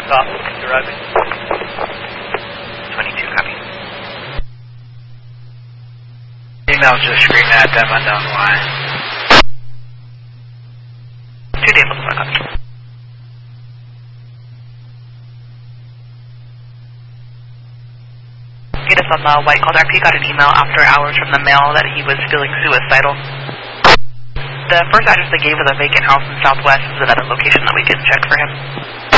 Stop, arriving. 22, copy. Emails just screaming at them unknown why. 2 Dave Boulevard, copy. Get us on the White Calder. He got an email after hours from the mail that he was feeling suicidal. The first address they gave was a vacant house in Southwest. Is it at a location that we can check for him?